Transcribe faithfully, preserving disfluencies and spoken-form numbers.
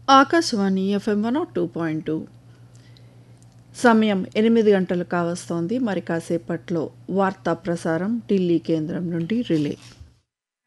Akashvani FM one two point two. సమయం ఎనిమిది గంటలు కావస్తోంది. మరి కాసేపట్లో వార్తా ప్రసారం ఢిల్లీ కేంద్రం నుండి రిలే.